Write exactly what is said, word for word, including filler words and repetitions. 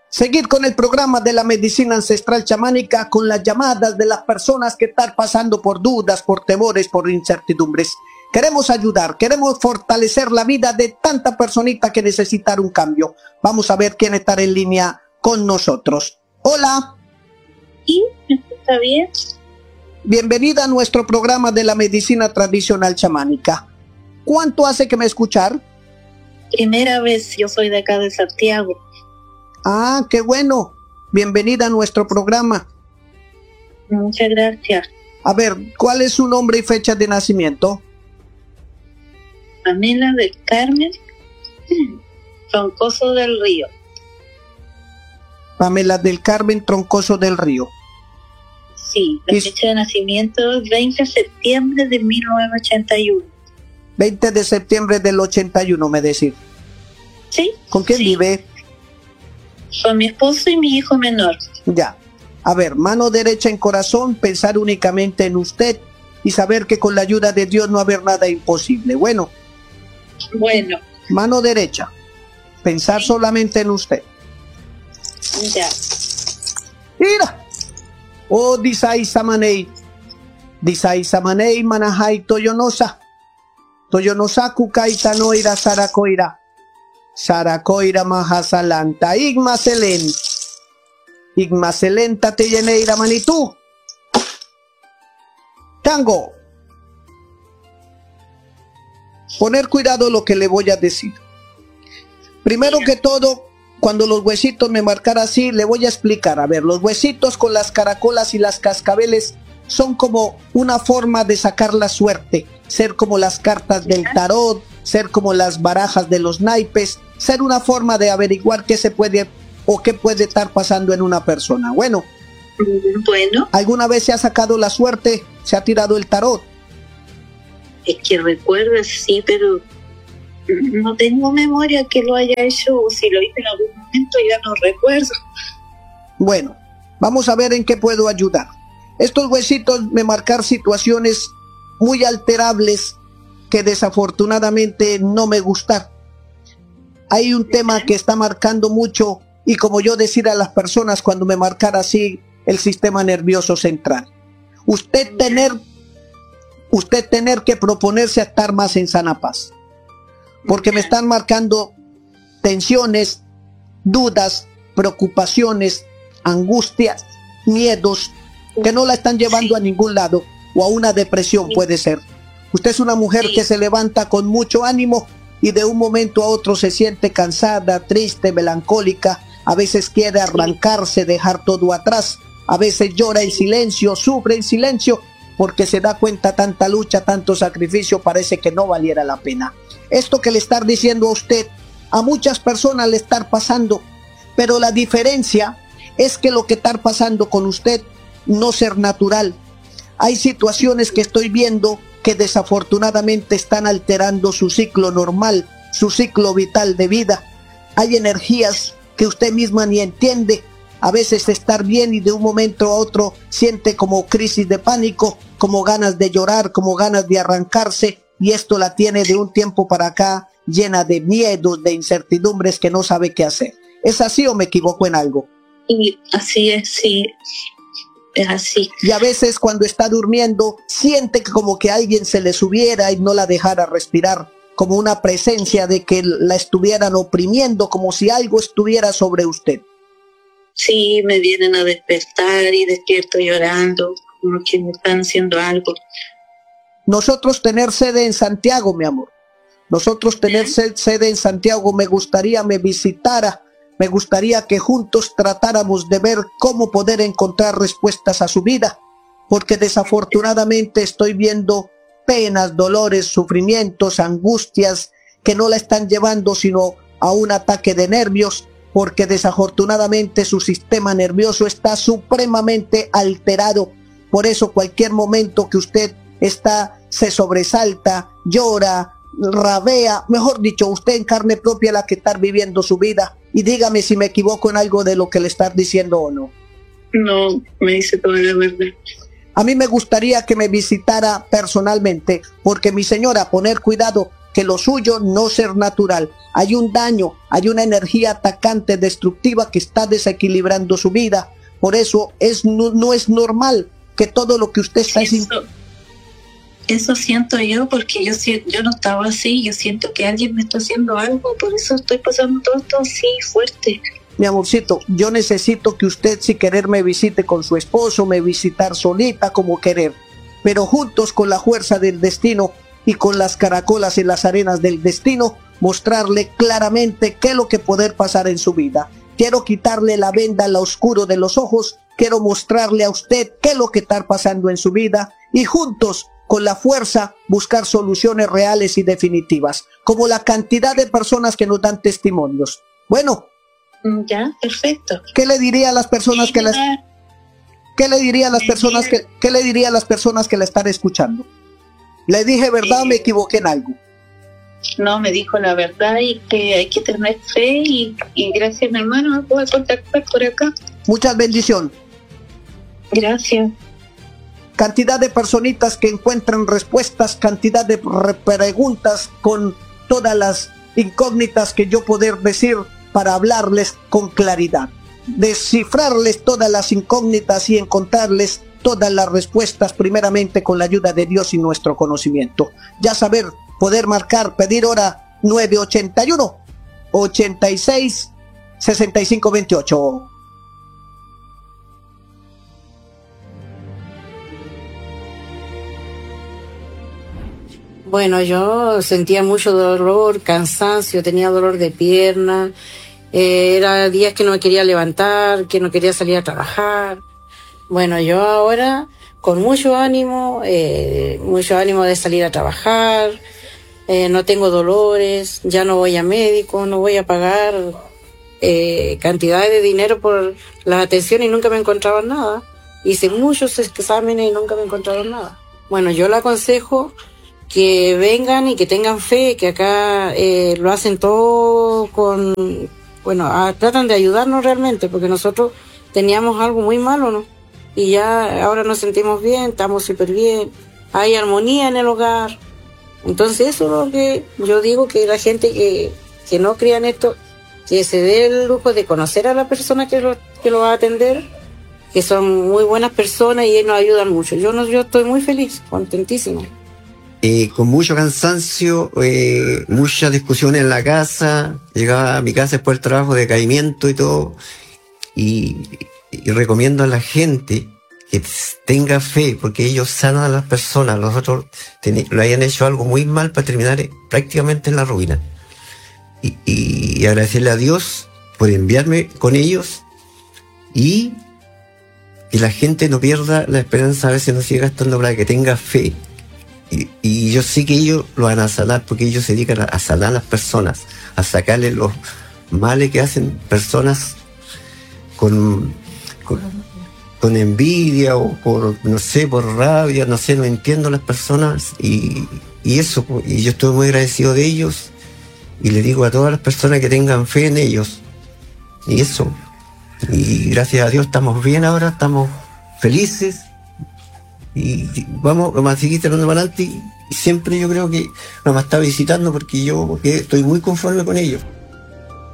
Seguir con el programa de la medicina ancestral chamánica con las llamadas de las personas que están pasando por dudas, por temores, por incertidumbres. Queremos ayudar, queremos fortalecer la vida de tanta personita que necesita un cambio. Vamos a ver quién está en línea con nosotros. Hola. ¿Sí? ¿Está bien? Bienvenida a nuestro programa de la medicina tradicional chamánica. ¿Cuánto hace que me escuchar? Primera vez, yo soy de acá de Santiago. Ah, qué bueno. Bienvenida a nuestro programa. Muchas gracias. A ver, ¿cuál es su nombre y fecha de nacimiento? Pamela del Carmen Troncoso del Río. Pamela del Carmen Troncoso del Río. Sí, la fecha de nacimiento es veinte de septiembre de mil novecientos ochenta y uno. veinte de septiembre del ochenta y uno, me decís. Sí. ¿Con quién sí. vive? Con mi esposo y mi hijo menor. Ya. A ver, mano derecha en corazón, pensar únicamente en usted y saber que con la ayuda de Dios no va a haber nada imposible. Bueno. Bueno. Mano derecha, pensar sí. solamente en usted. Ya. Mira. Oh, disai samanei. Disai samanei manahai toyonosa. Toyonosa kukaita noira sarakoira. Sarakoira mahasalanta. Igma selen. Igma selenta te lleneira manitú. Tango. Poner cuidado lo que le voy a decir. Primero que todo, cuando los huesitos me marcan así, le voy a explicar. A ver, los huesitos con las caracolas y las cascabeles son como una forma de sacar la suerte. Ser como las cartas del tarot, ser como las barajas de los naipes, ser una forma de averiguar qué se puede o qué puede estar pasando en una persona. Bueno, bueno. ¿Alguna vez se ha sacado la suerte? ¿Se ha tirado el tarot? Es que recuerdo, sí, pero no tengo memoria que lo haya hecho, o si lo hice en algún momento ya no recuerdo. Bueno, vamos a ver en qué puedo ayudar. Estos huesitos me marcan situaciones muy alterables que desafortunadamente no me gustan. Hay un tema que está marcando mucho y como yo decir a las personas cuando me marcara así el sistema nervioso central. Usted tener, usted tener que proponerse a estar más en sana paz. Porque me están marcando tensiones, dudas, preocupaciones, angustias, miedos, que no la están llevando a ningún lado, o a una depresión puede ser. Usted es una mujer que se levanta con mucho ánimo y de un momento a otro se siente cansada, triste, melancólica, a veces quiere arrancarse, dejar todo atrás, a veces llora en silencio, sufre en silencio, porque se da cuenta tanta lucha, tanto sacrificio, parece que no valiera la pena. Esto que le está diciendo a usted, a muchas personas le está pasando, pero la diferencia es que lo que está pasando con usted no ser natural. Hay situaciones que estoy viendo que desafortunadamente están alterando su ciclo normal, su ciclo vital de vida. Hay energías que usted misma ni entiende. A veces estar bien y de un momento a otro siente como crisis de pánico, como ganas de llorar, como ganas de arrancarse, y esto la tiene de un tiempo para acá llena de miedos, de incertidumbres que no sabe qué hacer. ¿Es así o me equivoco en algo? Y así es, sí, es así. Y a veces cuando está durmiendo siente que como que alguien se le subiera y no la dejara respirar, como una presencia de que la estuvieran oprimiendo, como si algo estuviera sobre usted. Sí, me vienen a despertar y despierto llorando, como que me están haciendo algo. Nosotros tener sede en Santiago, mi amor. Nosotros tener ¿Eh? sede en Santiago, me gustaría me visitara, me gustaría que juntos tratáramos de ver cómo poder encontrar respuestas a su vida, porque desafortunadamente estoy viendo penas, dolores, sufrimientos, angustias que no la están llevando sino a un ataque de nervios, porque desafortunadamente su sistema nervioso está supremamente alterado. Por eso cualquier momento que usted está, se sobresalta, llora, rabea, mejor dicho, usted en carne propia la que está viviendo su vida. Y dígame si me equivoco en algo de lo que le estás diciendo o no. No, me dice toda la verdad. A mí me gustaría que me visitara personalmente, porque mi señora, poner cuidado, que lo suyo no ser natural. Hay un daño, hay una energía atacante, destructiva que está desequilibrando su vida. Por eso es, no, no es normal que todo lo que usted está haciendo... Eso siento yo, porque yo, yo no estaba así, yo siento que alguien me está haciendo algo, por eso estoy pasando todo esto así fuerte. Mi amorcito, yo necesito que usted, si querer, me visite con su esposo, me visitar solita, como querer, pero juntos con la fuerza del destino y con las caracolas y las arenas del destino, mostrarle claramente qué es lo que puede pasar en su vida. Quiero quitarle la venda al oscuro de los ojos, quiero mostrarle a usted qué es lo que está pasando en su vida y juntos, con la fuerza, buscar soluciones reales y definitivas, como la cantidad de personas que nos dan testimonios. Bueno, ya, perfecto. ¿Qué le diría a las personas que las, qué le diría a las personas que, qué le diría a las personas que la están escuchando? ¿Le dije verdad o me equivoqué en algo? No, me dijo la verdad y que hay que tener fe y, y gracias, mi hermano, me puedo contactar por acá. Muchas bendiciones. Gracias. Cantidad de personitas que encuentran respuestas, cantidad de preguntas con todas las incógnitas que yo poder decir para hablarles con claridad, descifrarles todas las incógnitas y encontrarles todas las respuestas primeramente con la ayuda de Dios y nuestro conocimiento. Ya saber, poder marcar, pedir hora nueve ochenta y uno, ochenta y seis, sesenta y cinco veintiocho. Bueno, yo sentía mucho dolor, cansancio, tenía dolor de pierna, eh, era días que no me quería levantar, que no quería salir a trabajar. Bueno, yo ahora con mucho ánimo, eh, mucho ánimo de salir a trabajar, eh, no tengo dolores, ya no voy a médico, no voy a pagar eh, cantidades de dinero por las atenciones y nunca me encontraban nada. Hice muchos exámenes y nunca me encontraron nada. Bueno, yo le aconsejo que vengan y que tengan fe, que acá eh, lo hacen todo con, bueno, a, tratan de ayudarnos realmente, porque nosotros teníamos algo muy malo, ¿no? Y ya ahora nos sentimos bien, estamos súper bien, hay armonía en el hogar. Entonces eso es lo que yo digo, que la gente que, que no crea en esto, que se dé el lujo de conocer a la persona que lo, que lo va a atender, que son muy buenas personas y nos ayudan mucho. Yo, no, yo estoy muy feliz, contentísima. Eh, con mucho cansancio, eh, muchas discusiones en la casa, llegaba a mi casa después del trabajo, decaimiento y todo, y, y recomiendo a la gente que tenga fe, porque ellos sanan a las personas. Los otros ten, lo hayan hecho algo muy mal para terminar prácticamente en la ruina, y, y, y agradecerle a Dios por enviarme con ellos, y que la gente no pierda la esperanza, a veces no sigue gastando para que tenga fe. Y, y yo sé que ellos lo van a sanar, porque ellos se dedican a, a sanar a las personas, a sacarle los males que hacen personas con, con, con envidia o por, no sé, por rabia, no sé, no entiendo las personas y, y eso, y yo estoy muy agradecido de ellos y le digo a todas las personas que tengan fe en ellos y eso, y gracias a Dios estamos bien ahora, estamos felices. Y vamos, vamos a seguir tirando para adelante y siempre yo creo que nos va a estar visitando porque yo porque estoy muy conforme con ellos.